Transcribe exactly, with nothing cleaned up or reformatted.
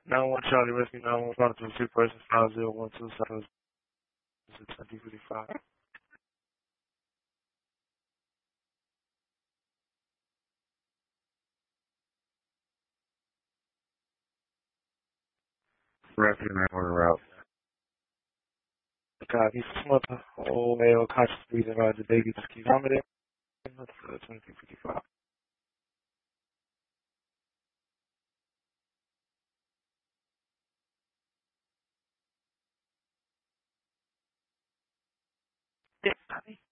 nine one Charlie Rescue nine one one two two persons five zero one two seven six twenty fifty five. Rescue nine one route. Copy. Smother. Old male conscious breathing. Roger. Baby just keep vomiting. That's uh, twenty fifty five. Yeah, copy.